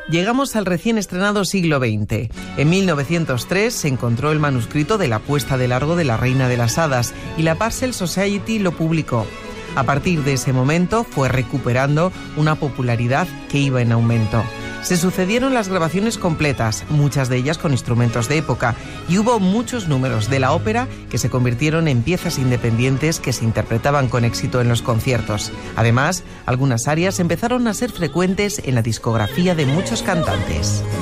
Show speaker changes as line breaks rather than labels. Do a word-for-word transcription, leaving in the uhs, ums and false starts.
Llegamos al recién estrenado siglo veinte. En mil novecientos tres se encontró el manuscrito de La puesta de largo de la Reina de las Hadas y la Parcel Society lo publicó. A partir de ese momento fue recuperando una popularidad que iba en aumento. Se sucedieron las grabaciones completas, muchas de ellas con instrumentos de época, y hubo muchos números de la ópera que se convirtieron en piezas independientes que se interpretaban con éxito en los conciertos. Además, algunas arias empezaron a ser frecuentes en la discografía de muchos cantantes.